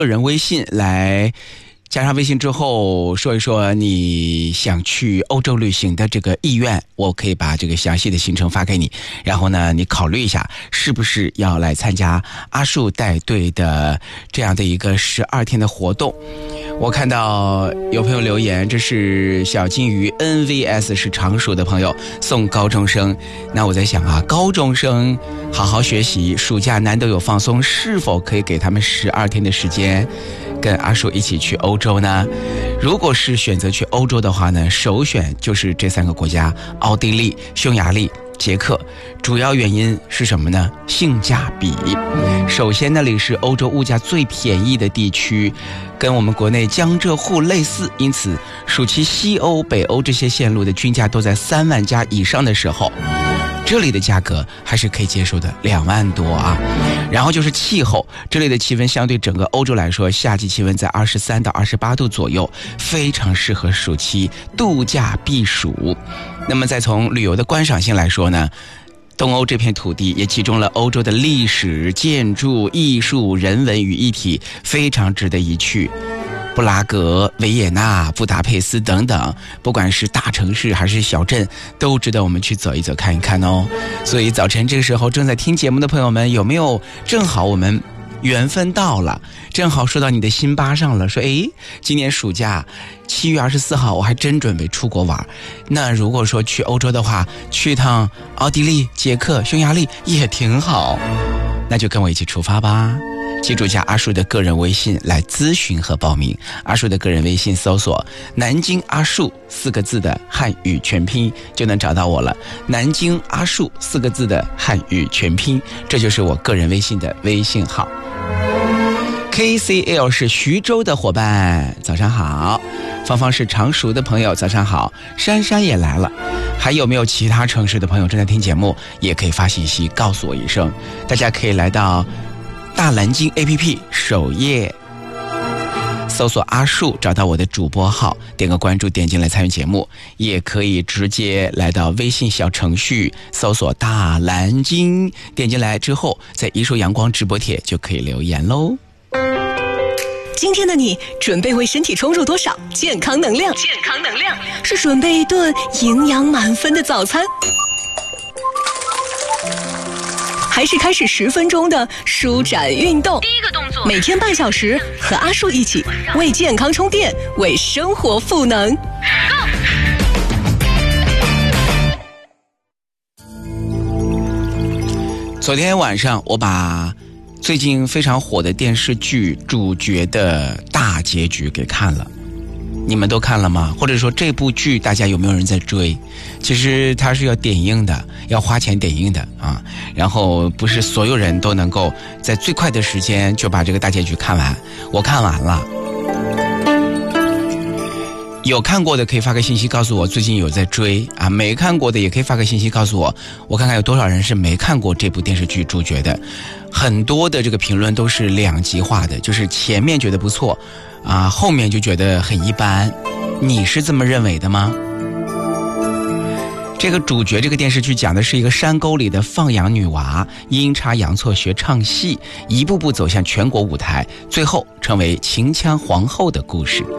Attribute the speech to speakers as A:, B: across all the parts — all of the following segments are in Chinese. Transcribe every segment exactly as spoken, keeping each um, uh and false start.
A: 个人微信来加上微信之后说一说你想去欧洲旅行的这个意愿，我可以把这个详细的行程发给你，然后呢你考虑一下是不是要来参加阿树带队的这样的一个十二天的活动。我看到有朋友留言，这是小金鱼 N V S 是常熟的朋友送高中生。那我在想啊，高中生好好学习，暑假难得有放松，是否可以给他们十二天的时间跟阿树一起去欧洲呢？如果是选择去欧洲的话呢，首选就是这三个国家：奥地利、匈牙利、捷克。主要原因是什么呢？性价比。首先那里是欧洲物价最便宜的地区，跟我们国内江浙沪类似，因此暑期西欧、北欧这些线路的均价都在三万加以上的时候，这里的价格还是可以接受的，两万多啊。然后就是气候，这里的气温相对整个欧洲来说，夏季气温在二十三到二十八度左右，非常适合暑期度假避暑。那么再从旅游的观赏性来说呢，东欧这片土地也集中了欧洲的历史、建筑、艺术、人文于一体，非常值得一去。布拉格、维也纳、布达佩斯等等，不管是大城市还是小镇，都值得我们去走一走看一看哦。所以早晨这个时候正在听节目的朋友们，有没有正好我们缘分到了，正好说到你的心巴上了，说诶，今年暑假七月二十四号我还真准备出国玩，那如果说去欧洲的话，去一趟奥地利、捷克、匈牙利也挺好，那就跟我一起出发吧。记住加阿树的个人微信来咨询和报名。阿树的个人微信搜索南京阿树四个字的汉语全拼就能找到我了，南京阿树四个字的汉语全拼，这就是我个人微信的微信号。K C L 是徐州的伙伴，早上好。芳芳是常熟的朋友，早上好。珊珊也来了。还有没有其他城市的朋友正在听节目，也可以发信息告诉我一声。大家可以来到大蓝鲸 A P P 首页搜索阿树，找到我的主播号，点个关注，点进来参与节目。也可以直接来到微信小程序搜索大蓝鲸，点进来之后在一树阳光直播帖就可以留言喽。
B: 今天的你准备为身体充入多少健康能量？健康能量是准备一顿营养满分的早餐，还是开始十分钟的舒展运动？第一个动作，每天半小时，和阿树一起为健康充电，为生活赋能。
A: 昨天晚上我把最近非常火的电视剧主角的大结局给看了，你们都看了吗？或者说这部剧大家有没有人在追？其实它是要点映的，要花钱点映的啊，然后不是所有人都能够在最快的时间就把这个大结局看完。我看完了，有看过的可以发个信息告诉我最近有在追啊，没看过的也可以发个信息告诉我，我看看有多少人是没看过这部电视剧主角的。很多的这个评论都是两极化的，就是前面觉得不错啊，后面就觉得很一般。你是这么认为的吗？这个主角这个电视剧讲的是一个山沟里的放羊女娃，阴差阳错学唱戏，一步步走向全国舞台，最后成为秦腔皇后的故事。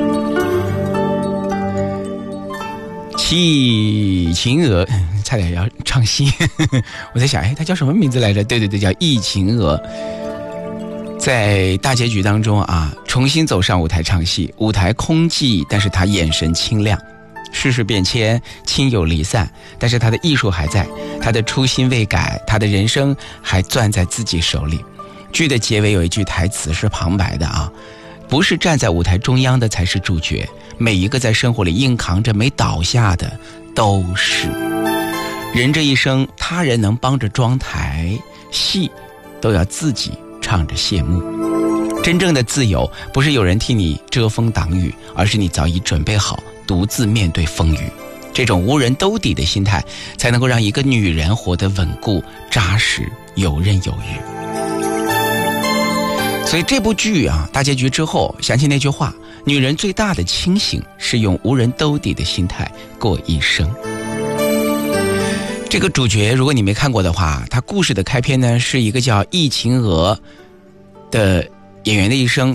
A: 忆秦娥，差点要唱戏我在想，哎，她叫什么名字来着？对对对，叫忆秦娥。在大结局当中啊，重新走上舞台唱戏，舞台空寂，但是她眼神清亮。世事变迁，亲友离散，但是她的艺术还在，她的初心未改，她的人生还攥在自己手里。剧的结尾有一句台词是旁白的啊，不是站在舞台中央的才是主角，每一个在生活里硬扛着没倒下的都是。人这一生，他人能帮着装台，戏都要自己唱着谢幕。真正的自由不是有人替你遮风挡雨，而是你早已准备好独自面对风雨。这种无人兜底的心态，才能够让一个女人活得稳固、扎实、游刃有余。所以这部剧啊，大结局之后想起那句话，女人最大的清醒是用无人兜底的心态过一生。这个主角如果你没看过的话，他故事的开篇呢是一个叫忆秦娥的演员的一生